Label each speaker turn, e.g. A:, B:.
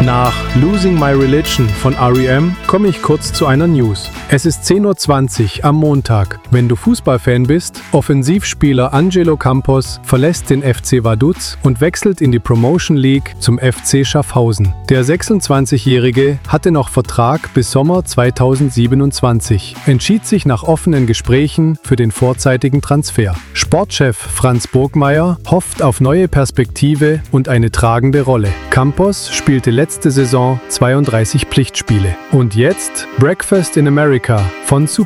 A: Nach Losing My Religion von R.E.M. komme ich kurz zu einer News. Es ist 10:20 Uhr am Montag. Wenn du Fußballfan bist, Offensivspieler Angelo Campos verlässt den FC Vaduz und wechselt in die Promotion League zum FC Schaffhausen. Der 26-Jährige hatte noch Vertrag bis Sommer 2027, entschied sich nach offenen Gesprächen für den vorzeitigen Transfer. Sportchef Franz Burgmeier hofft auf neue Perspektive und eine tragende Rolle. Campos spielte letzte Saison 32 Pflichtspiele. Und jetzt Breakfast in America von Super